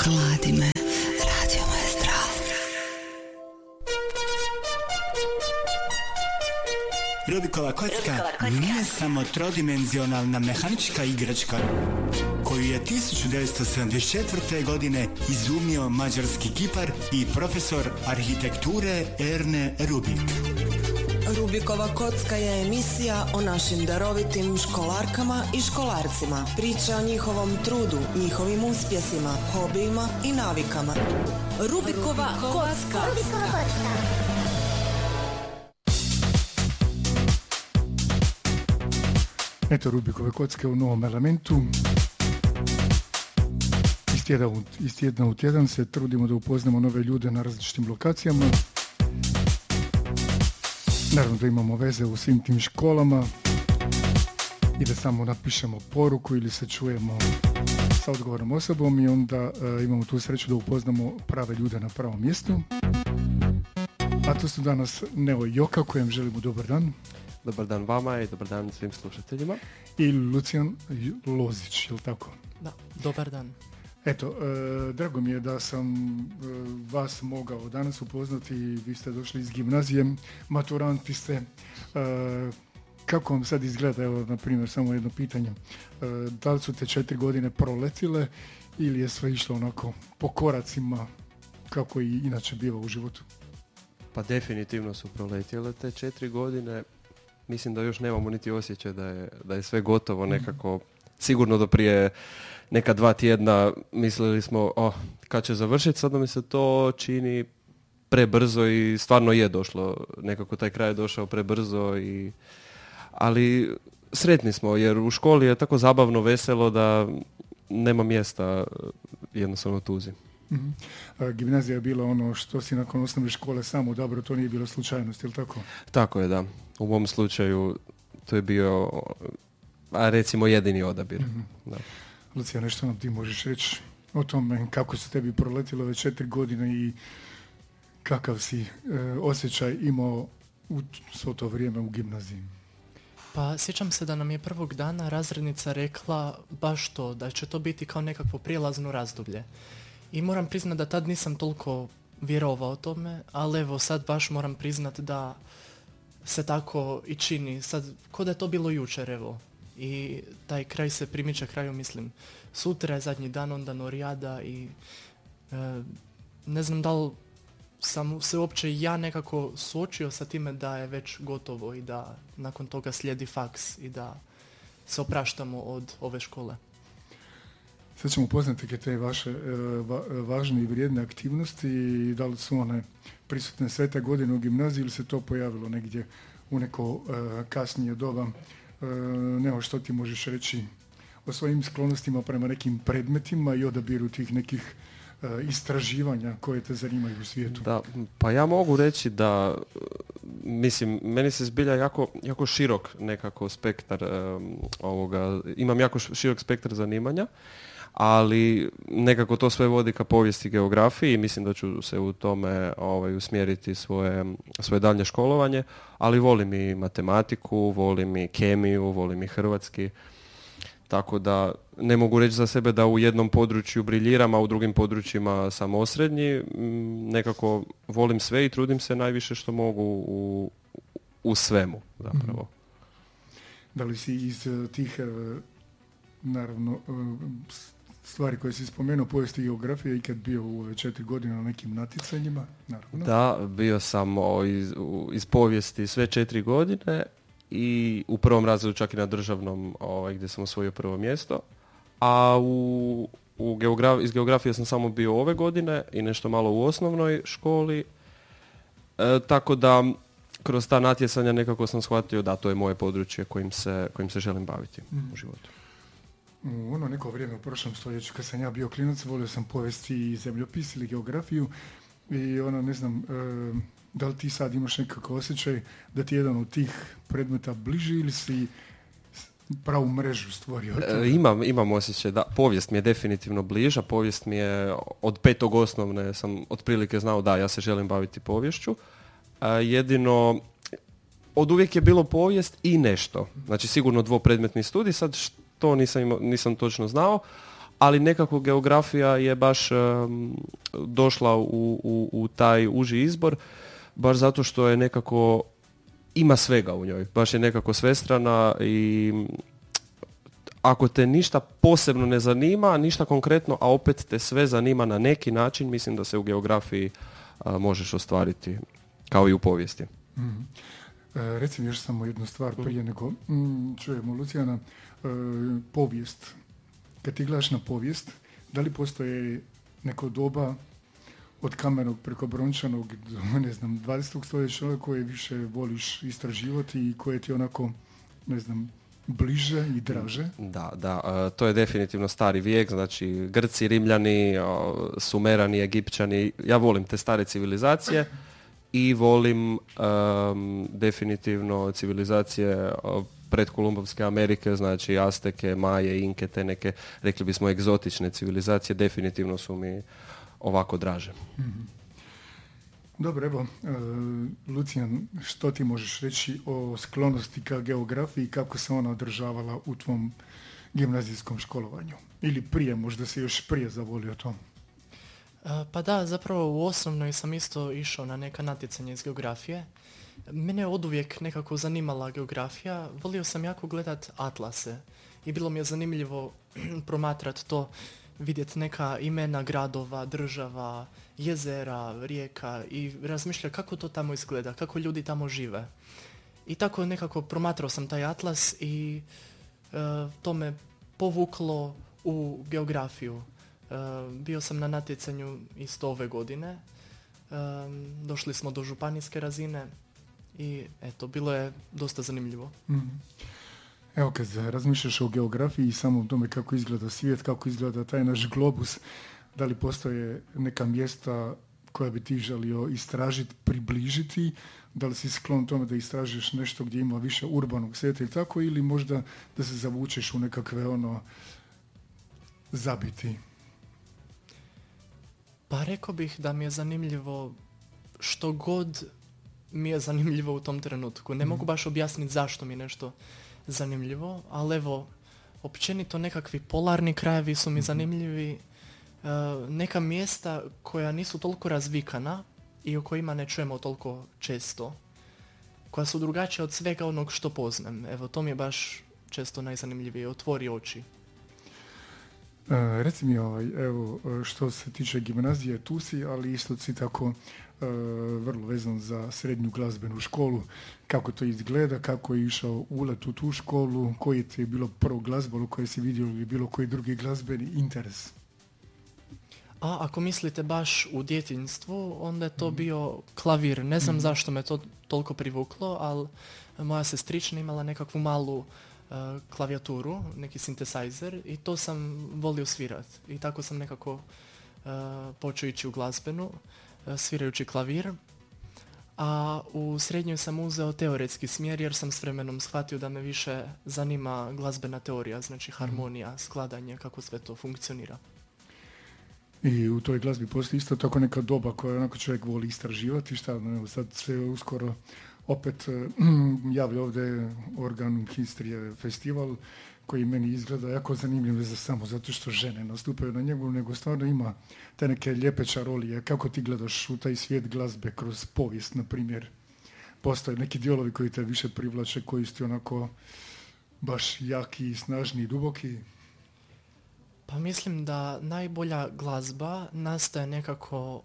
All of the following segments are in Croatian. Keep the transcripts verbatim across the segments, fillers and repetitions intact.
Hladi me, Radio Maestro. Rubikova kocka nije samo trodimenzionalna mehanička igračka koju je tisuću devetsto sedamdeset četvrte. godine izumio mađarski kipar i profesor arhitekture Erne Rubik. Rubikova kocka je emisija o našim darovitim školarkama i školarcima. Priča o njihovom trudu, njihovim uspjesima, hobijima i navikama. Rubikova kocka. Rubikova kocka. Eto Rubikove kocke u novom elementu. Iz tjedna, u, iz tjedna u tjedan se trudimo da upoznamo nove ljude na različitim lokacijama. Naravno da imamo veze u svim tim školama i da samo napišemo poruku ili se čujemo sa odgovornom osobom i onda e, imamo tu sreću da upoznamo prave ljude na pravom mjestu. A to su danas Neo i Joka kojem želimo dobar dan. Dobar dan vama i dobar dan svim slušateljima. I Lucijan Lozić, je li tako? Da, dobar dan. Eto, e, drago mi je da sam e, vas mogao danas upoznati. Vi ste došli iz gimnazije, maturanti ste. E, kako vam sad izgleda, evo, na primjer, samo jedno pitanje. E, da li su te četiri godine proletile ili je sve išlo onako po koracima kako i inače biva u životu? Pa definitivno su proletjele te četiri godine. Mislim da još nemamo niti osjećaj da je, da je sve gotovo nekako. Sigurno do prije neka dva tjedna mislili smo oh, kad će završiti, sada mi se to čini prebrzo i stvarno je došlo, nekako taj kraj je došao prebrzo, i, ali sretni smo jer u školi je tako zabavno, veselo da nema mjesta jednostavno tuzi. Mm-hmm. A, gimnazija je bila ono što si nakon osnovne škole samo odabrao, to nije bilo slučajnost, ili tako? Tako je, da. U mom slučaju to je bio, a recimo, jedini odabir. Mm-hmm. Da. Lucija, nešto nam ti možeš reći o tome kako su tebi proletilo ove četiri godine i kakav si e, osjećaj imao u svo to vrijeme u gimnaziji? Pa sjećam se da nam je prvog dana razrednica rekla baš to, da će to biti kao nekakvo prijelazno razdoblje. I moram priznati da tad nisam toliko vjerovao tome, ali evo sad baš moram priznati da se tako i čini. Sad, ko da je to bilo jučer, evo. I taj kraj se primiče kraju, mislim. Sutra je zadnji dan, onda Norijada i e, ne znam da li sam se uopće ja nekako suočio sa time da je već gotovo i da nakon toga slijedi faks i da se opraštamo od ove škole. Sad ćemo upoznati te vaše e, va, važne i vrijedne aktivnosti i da li su one prisutne sve te godine u gimnaziji ili se to pojavilo negdje u neko e, kasnije doba. E, Neo, što ti možeš reći o svojim sklonostima prema nekim predmetima i odabiru tih nekih e, istraživanja koje te zanimaju u svijetu? Da, pa ja mogu reći da, mislim, meni se zbilja jako, jako širok nekako spektar um, ovoga, imam jako širok spektar zanimanja, ali nekako to sve vodi ka povijesti i geografiji i mislim da ću se u tome ovaj, usmjeriti svoje, svoje daljnje školovanje, ali volim i matematiku, volim i kemiju, volim i hrvatski, tako da ne mogu reći za sebe da u jednom području briljiram, a u drugim područjima sam osrednji. Nekako volim sve i trudim se najviše što mogu u, u svemu zapravo. Mm-hmm. Da li si iz tih, naravno, stvari koje si spomenuo, povijest i geografija, ikad bio u ove četiri godine na nekim natjecanjima? Naravno. Da, bio sam iz, iz povijesti sve četiri godine i u prvom razredu čak i na državnom ovaj, gdje sam osvojio prvo mjesto, a u, u geograf, iz geografije sam samo bio ove godine i nešto malo u osnovnoj školi, e, tako da kroz ta natjecanja nekako sam shvatio da to je moje područje kojim se, kojim se želim baviti mm. u životu. U ono neko vrijeme u prošlom stoljeću kad sam ja bio klinac, volio sam povijesti i zemljopis ili geografiju i ono, ne znam, e, da li ti sad imaš nekakav osjećaj da ti jedan od tih predmeta bliži ili si pravu mrežu stvorio? E, imam, imam osjećaj da povijest mi je definitivno bliža, povijest mi je od petog osnovne sam otprilike znao da ja se želim baviti poviješću, e, jedino od uvijek je bilo povijest i nešto, znači sigurno dvopredmetni studij, sad što nisam, imao, nisam točno znao, ali nekako geografija je baš um, došla u, u, u taj uži izbor, baš zato što je nekako, ima svega u njoj, baš je nekako svestrana i ako te ništa posebno ne zanima, ništa konkretno, a opet te sve zanima na neki način, mislim da se u geografiji a, možeš ostvariti, kao i u povijesti. Mm-hmm. E, recim još samo jednu stvar prije nego mm, čujemo Lucijana. E, povijest. Kad ti gledaš na povijest, da li postoje neko doba od kamenog preko brončanog do, ne znam, dvadesetog stoljeća koje više voliš istraživati i koje ti onako, ne znam, bliže i draže? Da, da, to je definitivno stari vijek, znači Grci, Rimljani, Sumerani, Egipćani, ja volim te stare civilizacije i volim um, definitivno civilizacije predkolumbovske Amerike, znači Azteke, Maje, Inke, te neke, rekli bismo, egzotične civilizacije, definitivno su mi ovako draže. Mm-hmm. Dobro, evo, uh, Lucijan, što ti možeš reći o sklonosti ka geografiji i kako se ona održavala u tvom gimnazijskom školovanju? Ili prije, možda se još prije zavolio to? Uh, pa da, zapravo u osnovnoj sam isto išao na neka natjecanja iz geografije. Mene je oduvijek nekako zanimala geografija. Volio sam jako gledat atlase i bilo mi je zanimljivo promatrat to, vidjeti neka imena gradova, država, jezera, rijeka i razmišljati kako to tamo izgleda, kako ljudi tamo žive. I tako nekako promatrao sam taj atlas i e, to me povuklo u geografiju. E, bio sam na natjecanju isto ove godine. E, došli smo do županijske razine i eto, bilo je dosta zanimljivo. Mm. Evo, kad razmišljaš o geografiji i samom tome kako izgleda svijet, kako izgleda taj naš globus, da li postoje neka mjesta koja bi ti želio istražiti, približiti, da li si sklon tome da istražiš nešto gdje ima više urbanog svijeta ili tako, ili možda da se zavučeš u nekakve ono zabiti? Pa rekao bih da mi je zanimljivo što god mi je zanimljivo u tom trenutku. Ne mm. mogu baš objasniti zašto mi je nešto zanimljivo, ali evo, općenito nekakvi polarni krajevi su mi zanimljivi, e, neka mjesta koja nisu toliko razvikana i o kojima ne čujemo toliko često, koja su drugačija od svega onog što poznam. Evo, to mi je baš često najzanimljivije, otvori oči. E, reci mi, ovaj, evo, što se tiče gimnazije, tu si, ali isto si tako e, vrlo vezan za srednju glazbenu školu. Kako to izgleda, kako je išao ulet u tu školu, koji ti je bilo prvo glazbalo koje si vidio ili bilo koji drugi glazbeni interes? A ako mislite baš u djetinjstvu, onda je to bio klavir. Ne znam mm. zašto me to toliko privuklo, ali moja sestrična imala nekakvu malu Uh, klavijaturu, neki sintesajzer i to sam volio svirat. I tako sam nekako uh, počeo ići u glazbenu, uh, svirajući klavir. A u srednjoj sam uzeo teoretski smjer jer sam s vremenom shvatio da me više zanima glazbena teorija, znači harmonija, skladanje, kako sve to funkcionira. I u toj glazbi postoji isto tako neka doba koja onako čovjek voli istraživati, šta, evo sad se uskoro opet javlja ovdje Organ Histrije festival koji meni izgleda jako zanimljiv, ne samo zato što žene nastupaju na njegu, nego stvarno ima te neke lijepe čarolije. Kako ti gledaš u taj svijet glazbe kroz povijest, na primjer? Postoje neki dijelovi koji te više privlače, koji su onako baš jaki, snažni i duboki? Pa mislim da najbolja glazba nastaje nekako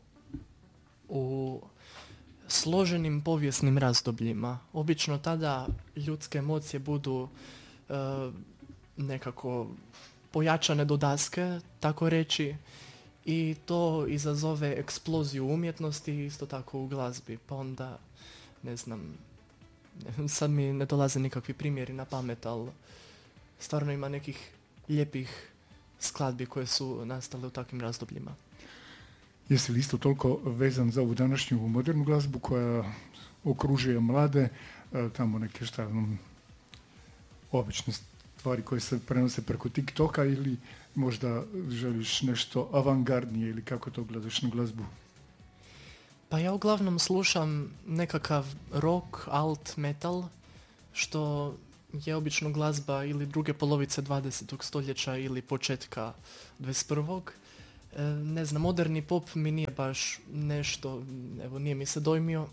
u složenim povijesnim razdobljima. Obično tada ljudske emocije budu e, nekako pojačane do daske, tako reći, i to izazove eksploziju umjetnosti, isto tako u glazbi. Pa onda, ne znam, sad mi ne dolaze nikakvi primjeri na pamet, ali stvarno ima nekih lijepih skladbi koje su nastale u takvim razdobljima. Jesi li isto toliko vezan za ovu današnju modernu glazbu koja okružuje mlade, tamo neke šta, obične stvari koje se prenose preko TikToka, ili možda želiš nešto avangardnije, ili kako to gledaš na glazbu? Pa ja uglavnom slušam nekakav rock, alt, metal, što je obično glazba ili druge polovice dvadesetog stoljeća ili početka dvadeset prvog. E, ne znam, moderni pop mi nije baš nešto, evo nije mi se dojmio,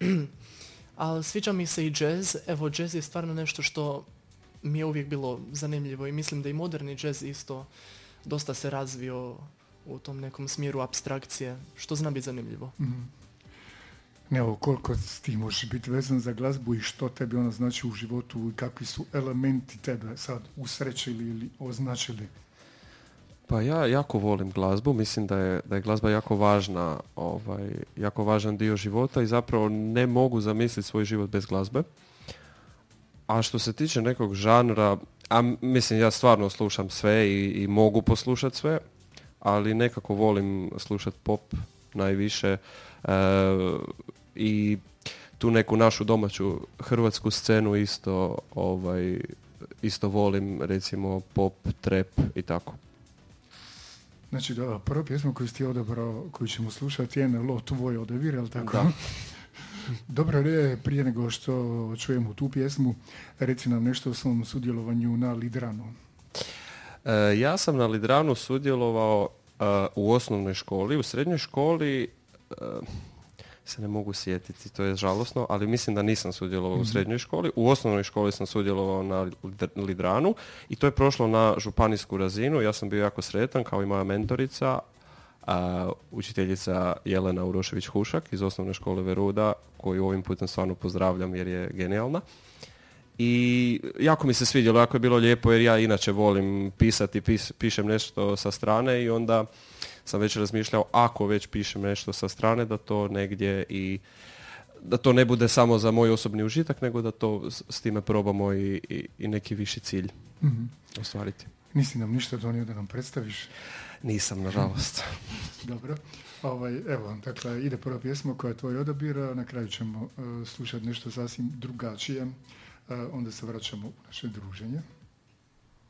ali sviđa mi se i jazz. Evo, jazz je stvarno nešto što mi je uvijek bilo zanimljivo i mislim da i moderni jazz isto dosta se razvio u tom nekom smjeru apstrakcije, što zna biti zanimljivo. Mm. Evo, koliko ti možeš biti vezan za glazbu i što tebi ono znači u životu i kakvi su elementi tebe sad usrećili ili označili? Pa ja jako volim glazbu, mislim da je, da je glazba jako važna, ovaj, jako važan dio života i zapravo ne mogu zamisliti svoj život bez glazbe. A što se tiče nekog žanra, a mislim ja stvarno slušam sve i, i mogu poslušati sve, ali nekako volim slušati pop najviše e, i tu neku našu domaću hrvatsku scenu isto, ovaj, isto volim, recimo pop, trap i tako. Znači da, prva pjesma koju si ti odabrao, koju ćemo slušati je N L O, tvoj odabir, je li tako? Da. Dobro, ne, prije nego što čujemo tu pjesmu, reci nam nešto o svom sudjelovanju na Lidranu. E, ja sam na Lidranu sudjelovao e, u osnovnoj školi, u srednjoj školi e, se ne mogu sjetiti, to je žalosno, ali mislim da nisam sudjelovao mm-hmm. u srednjoj školi. U osnovnoj školi sam sudjelovao na Lidranu i to je prošlo na županijsku razinu. Ja sam bio jako sretan, kao i moja mentorica, a, učiteljica Jelena Urošević-Hušak iz osnovne škole Veruda, koju ovim putem stvarno pozdravljam jer je genijalna. I jako mi se svidjelo, jako je bilo lijepo jer ja inače volim pisati, pis, pišem nešto sa strane i onda sam već razmišljao ako već pišem nešto sa strane da to negdje i da to ne bude samo za moj osobni užitak, nego da to s, s time probamo i, i, i neki viši cilj mm-hmm. ostvariti. Nisi nam ništa donio da nam predstaviš? Nisam, nažalost. Dobro. Ovaj, evo, dakle, ide prva pjesma koja je tvoj odabir, a na kraju ćemo uh, slušati nešto sasvim drugačije. Uh, onda se vraćamo u naše druženje.